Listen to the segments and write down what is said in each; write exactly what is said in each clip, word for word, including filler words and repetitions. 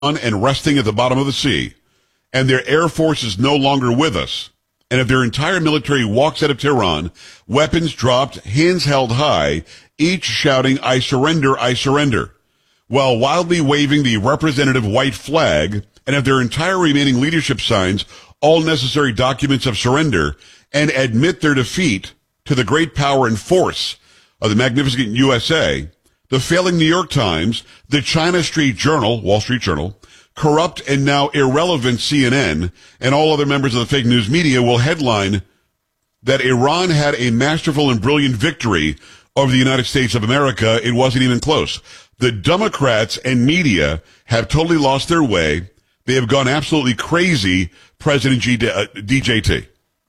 and resting at the bottom of the sea, and their air force is no longer with us, and if their entire military walks out of Tehran, weapons dropped, hands held high, each shouting, "I surrender, I surrender," while wildly waving the representative white flag, and if their entire remaining leadership signs all necessary documents of surrender and admit their defeat to the great power and force of the magnificent U S A, the failing New York Times, the China Street Journal, Wall Street Journal, corrupt and now irrelevant C N N, and all other members of the fake news media will headline that Iran had a masterful and brilliant victory over the United States of America. It wasn't even close. The Democrats and media have totally lost their way. They have gone absolutely crazy, President G, uh, D J T.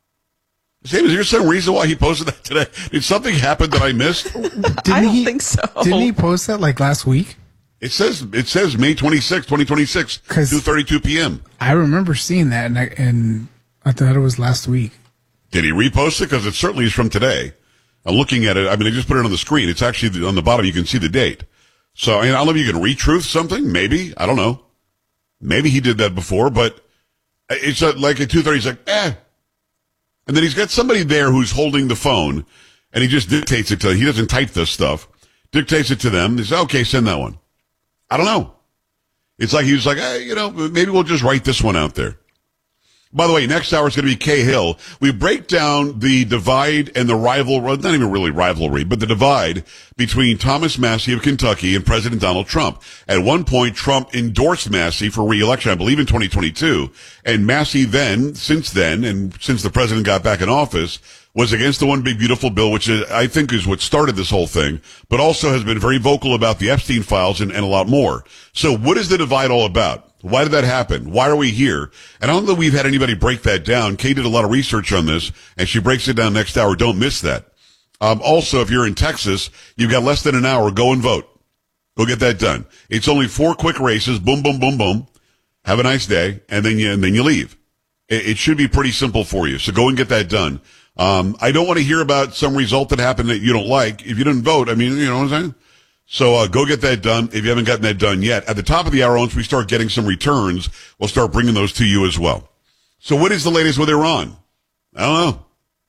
Sam, is there some reason why he posted that today? Did something happen that I missed? Didn't I don't he, think so. Didn't he post that like last week? It says it says May twenty-sixth, twenty twenty-six, two thirty-two p.m. I remember seeing that, and I, and I thought it was last week. Did he repost it? Because it certainly is from today. I'm looking at it. I mean, I just put it on the screen. It's actually on the bottom. You can see the date. So, I mean, I don't know if you can retruth something. Maybe. I don't know. Maybe he did that before, but it's uh, like at two thirty, he's like, eh. And then he's got somebody there who's holding the phone, and he just dictates it to them. He doesn't type this stuff. Dictates it to them. He says, okay, send that one. I don't know. It's like he was like, hey, you know, maybe we'll just write this one out there. By the way, next hour is going to be Kay Hill. We break down the divide and the rivalry, not even really rivalry, but the divide between Thomas Massie of Kentucky and President Donald Trump. At one point, Trump endorsed Massie for re-election, I believe in twenty twenty-two. And Massie then, since then, and since the president got back in office, was against the One Big Beautiful Bill, which is, I think is what started this whole thing, but also has been very vocal about the Epstein files and, and a lot more. So what is the divide all about? Why did that happen? Why are we here? And I don't know that we've had anybody break that down. Kay did a lot of research on this, and she breaks it down next hour. Don't miss that. Um, also, if you're in Texas, you've got less than an hour. Go and vote. Go get that done. It's only four quick races. Boom, boom, boom, boom. Have a nice day, and then you and then you leave. It, it should be pretty simple for you. So go and get that done. Um, I don't want to hear about some result that happened that you don't like. If you didn't vote, I mean, you know what I'm saying? So uh, go get that done if you haven't gotten that done yet. At the top of the hour, once we start getting some returns, we'll start bringing those to you as well. So what is the latest with Iran? I don't know.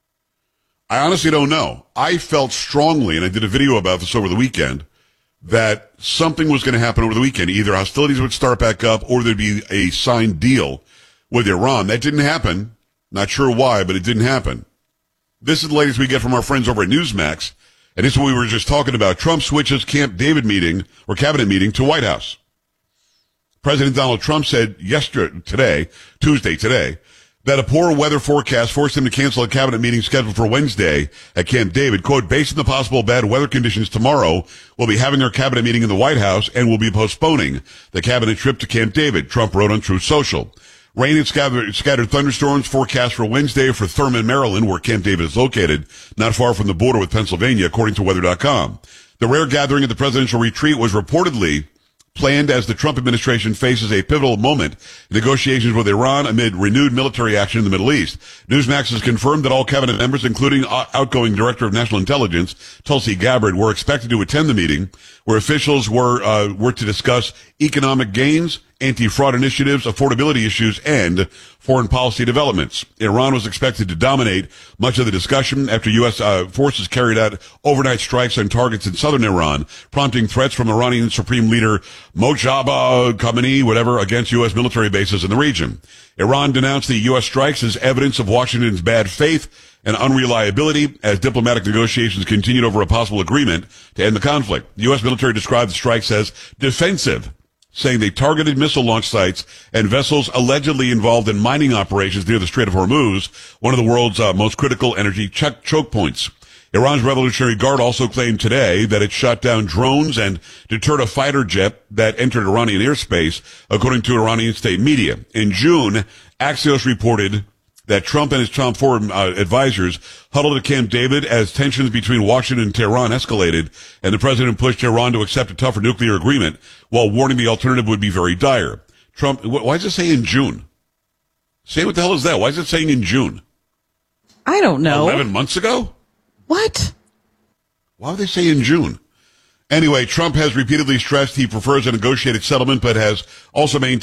I honestly don't know. I felt strongly, and I did a video about this over the weekend, that something was going to happen over the weekend. Either hostilities would start back up or there'd be a signed deal with Iran. That didn't happen. Not sure why, but it didn't happen. This is the latest we get from our friends over at Newsmax. And this is what we were just talking about. Trump switches Camp David meeting or cabinet meeting to White House. President Donald Trump said yesterday, today, Tuesday, today, that a poor weather forecast forced him to cancel a cabinet meeting scheduled for Wednesday at Camp David. Quote, based on the possible bad weather conditions tomorrow, we'll be having our cabinet meeting in the White House and we'll be postponing the cabinet trip to Camp David, Trump wrote on Truth Social. Rain and scattered, scattered thunderstorms forecast for Wednesday for Thurman, Maryland, where Camp David is located, not far from the border with Pennsylvania, according to weather dot com. The rare gathering at the presidential retreat was reportedly planned as the Trump administration faces a pivotal moment in negotiations with Iran amid renewed military action in the Middle East. Newsmax has confirmed that all cabinet members, including outgoing Director of National Intelligence, Tulsi Gabbard, were expected to attend the meeting, where officials were uh, were to discuss economic gains, anti-fraud initiatives, affordability issues, and foreign policy developments. Iran was expected to dominate much of the discussion after U S Uh, forces carried out overnight strikes on targets in southern Iran, prompting threats from Iranian Supreme Leader Mojtaba Khamenei, whatever, against U S military bases in the region. Iran denounced the U S strikes as evidence of Washington's bad faith and unreliability as diplomatic negotiations continued over a possible agreement to end the conflict. The U S military described the strikes as defensive, saying they targeted missile launch sites and vessels allegedly involved in mining operations near the Strait of Hormuz, one of the world's uh, most critical energy ch- choke points. Iran's Revolutionary Guard also claimed today that it shot down drones and deterred a fighter jet that entered Iranian airspace, according to Iranian state media. In June, Axios reported that Trump and his top four uh, advisors huddled at Camp David as tensions between Washington and Tehran escalated, and the president pushed Tehran to accept a tougher nuclear agreement while warning the alternative would be very dire. Trump, wh- why does it say in June? Say what the hell is that? Why is it saying in June? I don't know. Eleven months ago? What? Why would they say in June? Anyway, Trump has repeatedly stressed he prefers a negotiated settlement, but has also maintained